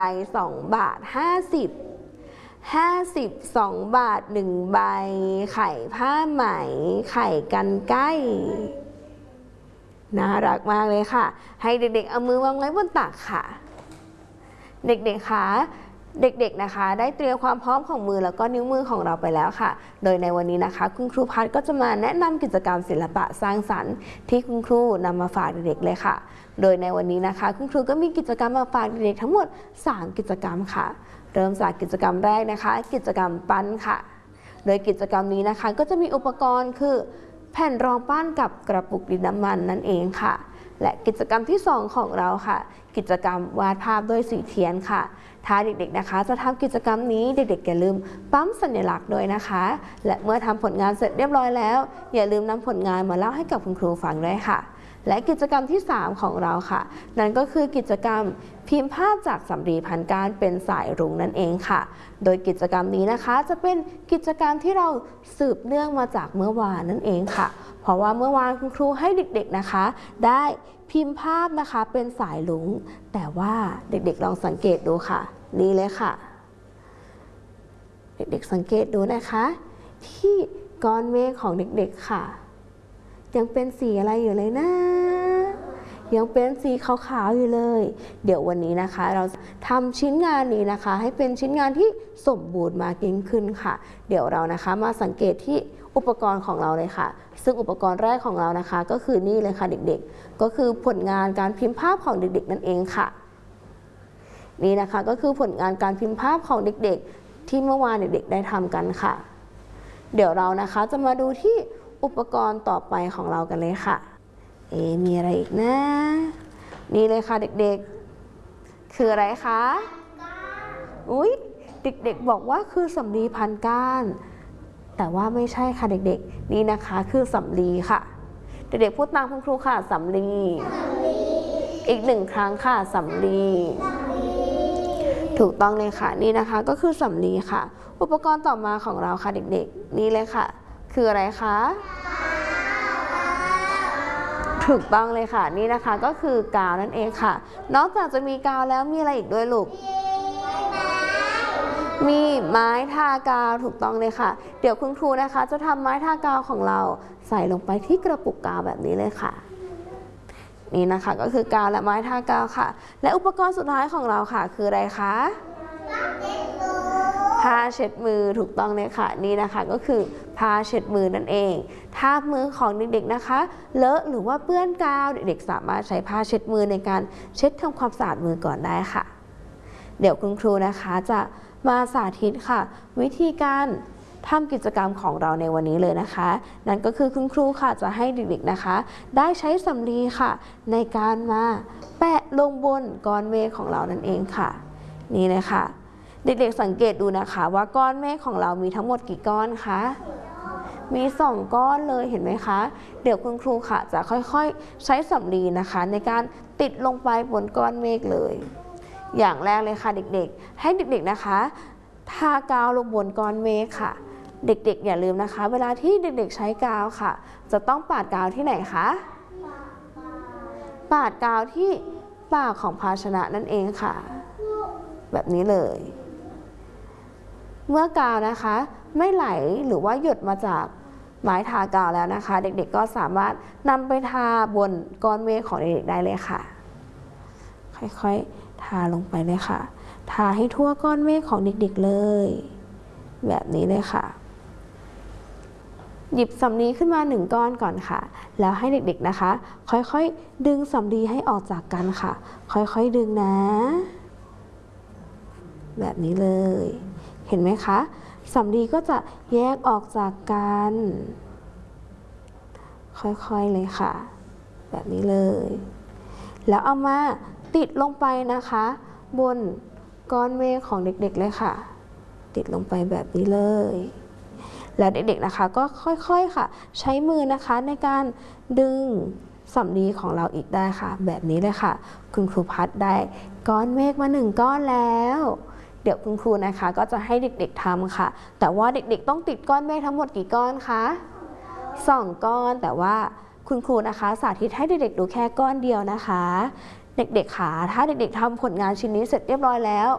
ใบ2 บาท 50 2 บาท 1 ใบไข่ผ้าไหมไข่กันไก่น่ารักมากเลยค่ะให้เด็กๆเอามือวางไว้บนตักค่ะเด็กๆคะเด็กๆนะคะได้เตรียมความพร้อมของมือแล้วก็นิ้วมือของเราไปแล้วค่ะโดยในวันนี้นะคะคุณครูพัฒน์ก็จะมาแนะนำกิจกรรมศิลปะสร้างสรรค์ที่คุณครูนำมาฝากเด็กๆเลยค่ะโดยในวันนี้นะคะคุณครูก็มีกิจกรรมมาฝากเด็กๆทั้งหมด3กิจกรรมค่ะเริ่มจากกิจกรรมแรกนะคะกิจกรรมปั้นค่ะโดยกิจกรรมนี้นะคะก็จะมีอุปกรณ์คือแผ่นรองปั้นกับกระปุกดินน้ำมันนั่นเองค่ะและกิจกรรมที่2ของเราค่ะกิจกรรมวาดภาพด้วยสีเทียนค่ะถ้าเด็กๆนะคะจะทำกิจกรรมนี้เด็กๆอย่าลืมปั๊มสัญลักษณ์ด้วยนะคะและเมื่อทำผลงานเสร็จเรียบร้อยแล้วอย่าลืมนำผลงานมาเล่าให้กับคุณครูฟังด้วยค่ะและกิจกรรมที่3ของเราค่ะนั่นก็คือกิจกรรมพิมพ์ภาพจากสำลีพันก้านเป็นสายรุ้งนั่นเองค่ะโดยกิจกรรมนี้นะคะจะเป็นกิจกรรมที่เราสืบเนื่องมาจากเมื่อวานนั่นเองค่ะเพราะว่าเมื่อวานคุณครูให้เด็กๆนะคะได้พิมพ์ภาพนะคะเป็นสายรุ้งแต่ว่าเด็กๆลองสังเกตดูค่ะนี่เลยค่ะเด็กๆสังเกตดูนะคะที่ก้อนเมฆของเด็กๆค่ะยังเป็นสีอะไรอยู่เลยนะยังเป็นสีขาวๆอยู่เลยเดี๋ยววันนี้นะคะเราทำชิ้นงานนี้นะคะให้เป็นชิ้นงานที่สมบูรณ์มากยิ่งขึ้นค่ะเดี๋ยวเรานะคะมาสังเกตที่อุปกรณ์ของเราเลยค่ะซึ่งอุปกรณ์แรกของเรานะคะก็คือนี่เลยค่ะเด็กๆก็คือผลงานการพิมพ์ภาพของเด็กๆนั่นเองค่ะนี่นะคะก็คือผลงานการพิมพ์ภาพของเด็กๆที่เมื่อวานเด็กๆได้ทำกันค่ะเดี๋ยวเรานะคะจะมาดูที่อุปกรณ์ต่อไปของเรากันเลยค่ะมีอะไรอีกนะนี่เลยค่ะเด็กๆคืออะไรคะอุ๊ยเด็กๆบอกว่าคือสำลีพันก้านแต่ว่าไม่ใช่ค่ะเด็กๆนี่นะคะคือสำลีค่ะเด็กๆพูดตามคุณครูค่ะสำลีอีก1 ครั้งค่ะสำลีถูกต้องเลยค่ะนี่นะคะก็คือสำลีค่ะอุปกรณ์ต่อมาของเราค่ะเด็กๆนี่เลยค่ะคืออะไรคะถูกต้องเลยค่ะนี่นะคะก็คือกาวนั่นเองค่ะนอกจากจะมีกาวแล้วมีอะไรอีกด้วยลูกมีไม้ทากาวถูกต้องเลยค่ะเดี๋ยวคุณครูนะคะจะทำไม้ทากาวของเราใส่ลงไปที่กระปุกกาวแบบนี้เลยค่ะนี่นะคะก็คือกาวและไม้ทากาวค่ะและอุปกรณ์สุดท้ายของเราค่ะคืออะไรคะผ้าเช็ดมือถูกต้องเลยค่ะนี่นะคะก็คือผ้าเช็ดมือนั่นเองถ้ามือของเด็กๆนะคะเลอะหรือว่าเปื้อนกาวเด็กๆสามารถใช้ผ้าเช็ดมือในการเช็ดทำความสะอาดมือก่อนได้ค่ะเดี๋ยวคุณครูนะคะจะมาสาธิตค่ะวิธีการทำกิจกรรมของเราในวันนี้เลยนะคะนั่นก็คือคุณครูค่ะจะให้เด็กๆนะคะได้ใช้สำลีค่ะในการมาแปะลงบนก้อนเมฆของเรานั่นเองค่ะนี่เลยค่ะเด็กๆสังเกตดูนะคะว่าก้อนเมฆของเรามีทั้งหมดกี่ก้อนคะมี2 ก้อนเลยเห็นไหมคะเดี๋ยวคุณครูค่ะจะค่อยๆใช้สำลีนะคะในการติดลงไปบนก้อนเมฆเลยอย่างแรกเลยค่ะเด็กๆให้เด็กๆนะคะทากาวลงบนก้อนเมฆค่ะเด็กๆอย่าลืมนะคะเวลาที่เด็กๆใช้กาวค่ะจะต้องปาดกาวที่ไหนคะปาดกาวที่ปากของภาชนะนั่นเองค่ะแบบนี้เลยเมื่อกาวนะคะไม่ไหลหรือว่าหยดมาจากไม้ทากาวแล้วนะคะเด็กๆก็สามารถนำไปทาบนก้อนเมฆของเด็กๆได้เลยค่ะค่อยๆทาลงไปเลยค่ะทาให้ทั่วก้อนเมฆของเด็กๆเลยแบบนี้เลยค่ะหยิบสำลีขึ้นมา1 ก้อนก่อนค่ะแล้วให้เด็กๆนะคะค่อยๆดึงสำลีให้ออกจากกันค่ะค่อยๆดึงนะแบบนี้เลยเห็นไหมคะสำลีก็จะแยกออกจากกันค่อยๆเลยค่ะแบบนี้เลยแล้วเอามาติดลงไปนะคะบนก้อนเมฆของเด็กๆเลยค่ะติดลงไปแบบนี้เลยแล้วเด็กๆนะคะก็ค่อยๆค่ะใช้มือนะคะในการดึงสำลีของเราอีกได้ค่ะแบบนี้เลยค่ะคุณครูพัฒน์ได้ก้อนเมฆมา1 ก้อนแล้วเดี๋ยวคุณครูนะคะก็จะให้เด็กๆทำค่ะแต่ว่าเด็กๆต้องติดก้อนเมฆทั้งหมดกี่ก้อนคะ2 ก้อนแต่ว่าคุณครูนะคะสาธิตให้เด็กๆดูแค่ก้อนเดียวนะคะเด็กๆค่ะถ้าเด็กๆทำผลงานชิ้นนี้เสร็จเรียบร้อยแล้ว